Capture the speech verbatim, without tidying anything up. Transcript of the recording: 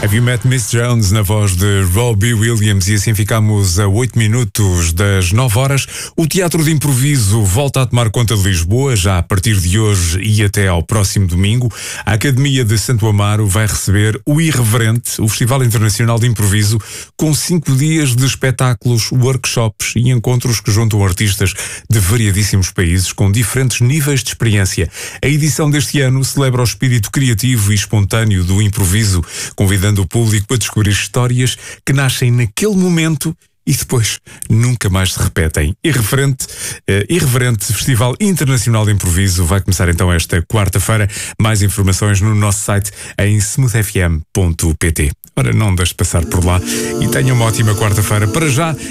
Have You Met Miss Jones na voz de Robbie Williams, e assim ficamos a oito minutos das nove horas. O Teatro de Improviso volta a tomar conta de Lisboa já a partir de hoje e até ao próximo domingo. A Academia de Santo Amaro vai receber o Irreverente, o Festival Internacional de Improviso, com cinco dias de espetáculos, workshops e encontros que juntam artistas de variadíssimos países com diferentes níveis de experiência. A edição deste ano celebra o espírito criativo e espontâneo do improviso, convidando o público a descobrir histórias que nascem naquele momento e depois nunca mais se repetem. Irreverente, uh, Irreverente Festival Internacional de Improviso vai começar então esta quarta-feira. Mais informações no nosso site em smooth f m ponto p t. Ora, não deixe de passar por lá e tenha uma ótima quarta-feira. Para já,